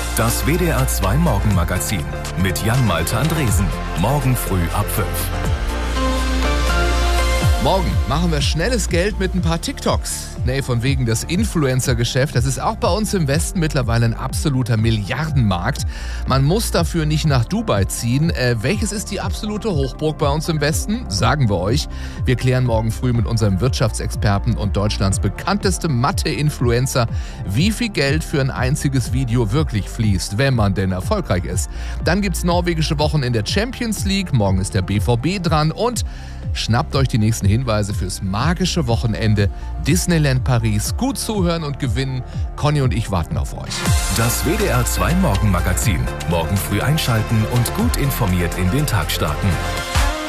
Das WDR 2 Morgenmagazin mit Jan-Malte Andresen. Morgen früh ab 5. Morgen machen wir schnelles Geld mit ein paar TikToks. Nee, von wegen das Influencer-Geschäft. Das ist auch bei uns im Westen mittlerweile ein absoluter Milliardenmarkt. Man muss dafür nicht nach Dubai ziehen. Welches ist die absolute Hochburg bei uns im Westen? Sagen wir euch. Wir klären morgen früh mit unserem Wirtschaftsexperten und Deutschlands bekanntestem Mathe-Influencer, wie viel Geld für ein einziges Video wirklich fließt, wenn man denn erfolgreich ist. Dann gibt's norwegische Wochen in der Champions League. Morgen ist der BVB dran und schnappt euch die nächsten Hinweise fürs magische Wochenende Disneyland Paris. Gut zuhören und gewinnen. Conny und ich warten auf euch. Das WDR 2 Morgenmagazin. Morgen früh einschalten und gut informiert in den Tag starten.